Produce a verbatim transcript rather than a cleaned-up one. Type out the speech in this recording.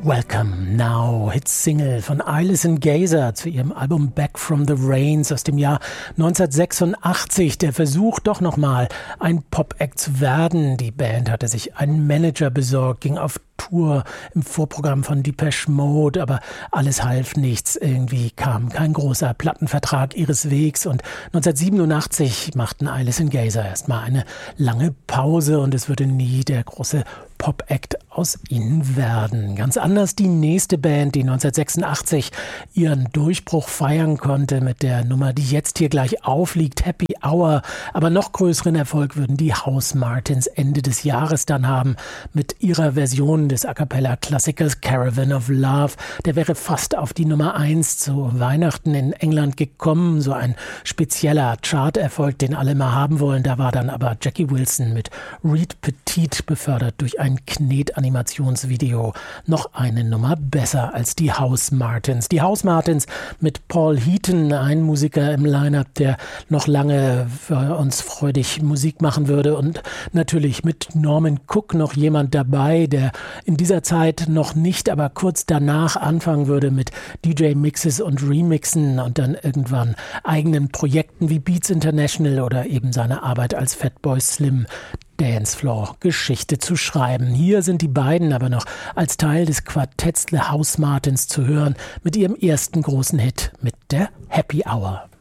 Welcome Now, Hitsingle von Alison Gazer zu ihrem Album Back from the Rains aus dem Jahr neunzehnhundertsechsundachtzig. Der Versuch, doch nochmal ein Pop-Act zu werden. Die Band hatte sich einen Manager besorgt, ging auf Tour im Vorprogramm von Depeche Mode, aber alles half nichts. Irgendwie kam kein großer Plattenvertrag ihres Wegs und neunzehnhundertsiebenundachtzig machten Alison Gazer erstmal eine lange Pause und es würde nie der große Pop-Act aus ihnen werden. Ganz anders die nächste Band, die neunzehnhundertsechsundachtzig ihren Durchbruch feiern konnte mit der Nummer, die jetzt hier gleich aufliegt, Happy Hour. Aber noch größeren Erfolg würden die Housemartins Ende des Jahres dann haben mit ihrer Version des A-Cappella-Klassikers Caravan of Love. Der wäre fast auf die Nummer eins zu Weihnachten in England gekommen. So ein spezieller Chart-Erfolg, den alle mal haben wollen. Da war dann aber Jackie Wilson mit Reed Petit befördert durch ein Knet-Animationsvideo noch eine Nummer besser als die Housemartins. Die Housemartins mit Paul Heaton, ein Musiker im Line-Up, der noch lange für uns freudig Musik machen würde, und natürlich mit Norman Cook noch jemand dabei, der in dieser Zeit noch nicht, aber kurz danach anfangen würde mit D J-Mixes und Remixen und dann irgendwann eigenen Projekten wie Beats International oder eben seine Arbeit als Fatboy Slim Dancefloor-Geschichte zu schreiben. Hier sind die beiden aber noch als Teil des Quartetts The Housemartins zu hören mit ihrem ersten großen Hit mit der Happy Hour.